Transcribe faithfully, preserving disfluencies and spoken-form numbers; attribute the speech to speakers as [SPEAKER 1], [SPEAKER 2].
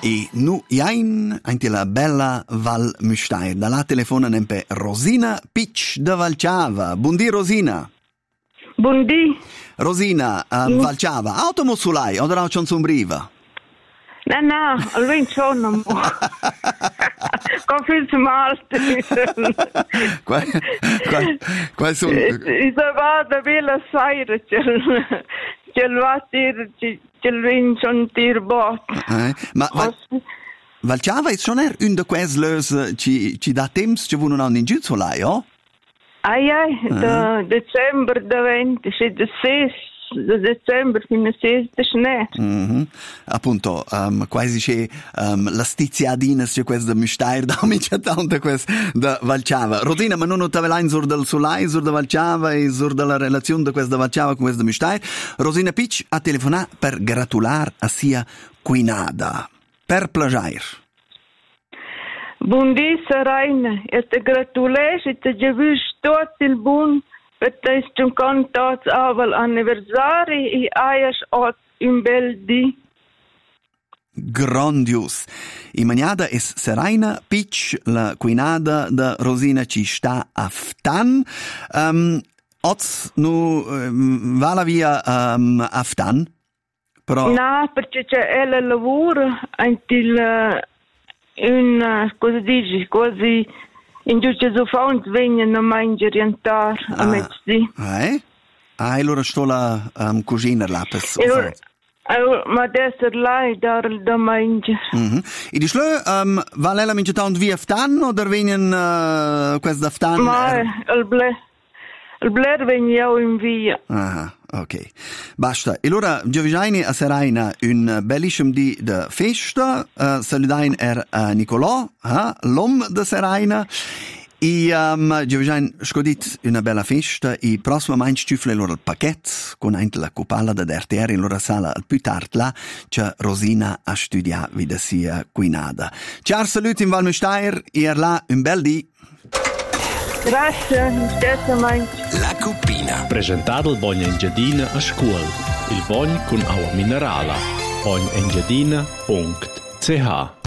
[SPEAKER 1] E nu jain anche la bella Val Müstair. Da la telefona nempe Rosina Pitsch da Valciava. Buondì Rosina.
[SPEAKER 2] Buondì.
[SPEAKER 1] Rosina, uh, mm. Valciava, automo sulai, o da c'è un briva?
[SPEAKER 2] No, no, almeno sono un po'. Confis Martin.
[SPEAKER 1] Qual, qual, qual sono?
[SPEAKER 2] I vado bella saira, c'è il vatir, c'è il vincon tir bot.
[SPEAKER 1] Ma Val, Valciava è schon er un de quels lös ci ci da temps ci vuno non in giù sulai, oh?
[SPEAKER 2] Ai ai, da dicembre da venti, c'è da sei, da dicembre fino a sei da schnee.
[SPEAKER 1] Mm-hmm. Appunto, um, quasi c'è um, la stiziadina, c'è questa da Müstair, da mica tanto questa da Valciava. Rosina, ma non ho tavelain sur del Sulai, sur da Valciava e sur della relazione da questa da Valciava con questa da Müstair. Rosina Pitsch ha telefonato per gratular a sia Quinada. Per plagiare.
[SPEAKER 2] Buondì Saraina, e te gratulești e te geviști tot il bun per te sciuncan tots aval anniversari e aiaș ot un bel di.
[SPEAKER 1] Grandios. I maniada es Saraina Pitsch, la Quinada da Rosina ci sta a Ftan. Um, oz nu um, va la via um, a Ftan? Però...
[SPEAKER 2] No, perché c'è la lavoro anche il... Un, cosa dici, quasi in giusto so fa un svegno non mangia orientare a
[SPEAKER 1] ah,
[SPEAKER 2] mezzodì.
[SPEAKER 1] Eh? Ah, allora sto la um, cucina là per so.
[SPEAKER 2] Ma adesso lei dar da mangia.
[SPEAKER 1] Mhm. E di slö um, va lei la mangia tant via ftan o der venien uh, questa ftan?
[SPEAKER 2] Ma il ble il bler veniamo in via.
[SPEAKER 1] Ah, ok. Basta. E allora Giovigiani a Seraina un bellissimo di de festa. Uh, saludain er uh, Nicolò, uh, l'om de Seraina. E um, Giovigiani scodit una bella festa. E prossima mai stufle loro il pacchetto con anche la cupalla da R T R in loro sala al più tardi là c'è Rosina a studiare vida sia Quinada. Ciao, saluti in Val Müstair e er là un bel di.
[SPEAKER 2] Grazie,
[SPEAKER 3] La Cuppina.
[SPEAKER 4] Presentato il Bogna Engiadina a scuola. Il Bogna con acqua minerale. bogna engiadina punto c h